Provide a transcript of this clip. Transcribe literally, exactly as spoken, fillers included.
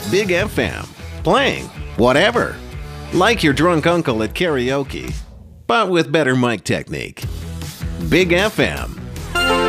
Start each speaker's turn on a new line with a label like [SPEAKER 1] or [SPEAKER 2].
[SPEAKER 1] Big F M, playing whatever. Like your drunk uncle at karaoke, but with better mic technique. Big F M.